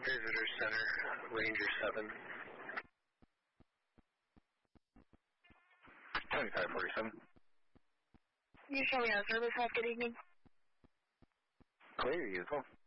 Visitor Center, Ranger 7. 2547. You show me on service. Have a good evening. Clear, you as well.